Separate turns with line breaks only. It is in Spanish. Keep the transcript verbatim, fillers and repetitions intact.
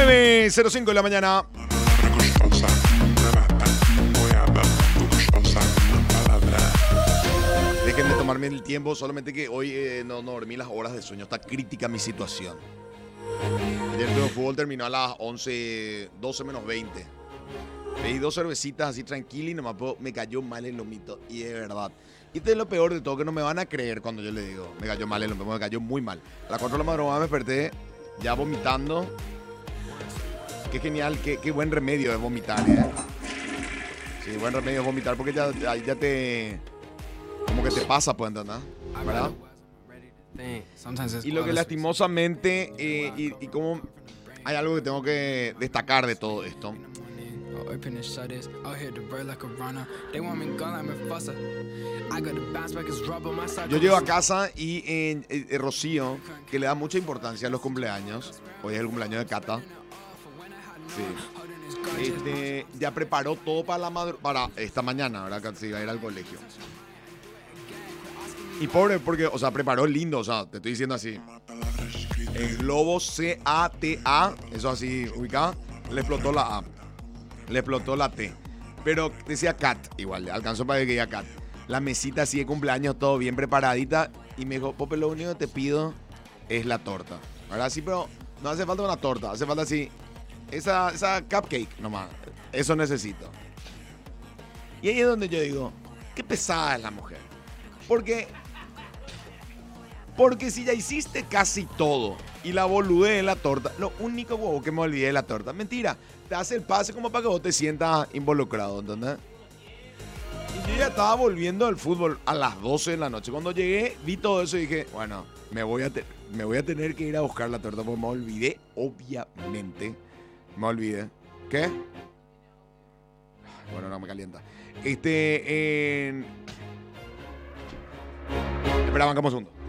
nueve cero cinco de la mañana. Dejen de tomarme el tiempo, solamente que hoy eh, no, no dormí las horas de sueño. Está crítica mi situación. Ayer el fútbol terminó a las once, doce menos veinte. Pedí dos cervecitas así tranquila y nomás puedo, me cayó mal el lomito. Y es verdad. Y este es lo peor de todo, que no me van a creer cuando yo le digo, me cayó mal el lomito, me cayó muy mal. A las cuatro de la madrugada me desperté ya vomitando. Qué genial, qué, qué buen remedio es vomitar, ¿eh? Sí, buen remedio es vomitar porque ya, ya, ya te... como que te pasa, pues, ¿entendés? ¿Verdad? Y lo que lastimosamente, eh, y, y como hay algo que tengo que destacar de todo esto. Yo llego a casa y eh, eh, Rocío, que le da mucha importancia a los cumpleaños, hoy es el cumpleaños de Cata, sí. Este, ya preparó todo para, la madru- para esta mañana, ¿verdad? Que se iba a ir al colegio. Y pobre, porque, o sea, preparó lindo, o sea, te estoy diciendo así. El globo C A T A, eso así, ubicado, le explotó la A. Le explotó la T. Pero decía Cat, igual, alcanzó para que diga Cat. La mesita así de cumpleaños, todo bien preparadita. Y me dijo, Pope, lo único que te pido es la torta. ¿Verdad? Sí, pero no hace falta una torta, hace falta así. Esa, esa cupcake nomás. Eso necesito. Y ahí es donde yo digo, qué pesada es la mujer. Porque... Porque si ya hiciste casi todo y la boludez de la torta, lo único huevo que me olvidé de la torta. Mentira, te hace el pase como para que vos te sientas involucrado, ¿entendés? Y yo ya estaba volviendo al fútbol a las doce de la noche. Cuando llegué, vi todo eso y dije, bueno, me voy a, te- me voy a tener que ir a buscar la torta porque me olvidé, obviamente. Me olvidé. ¿Qué? Bueno, no me calienta. Este, en... Espera, bancamos un segundo.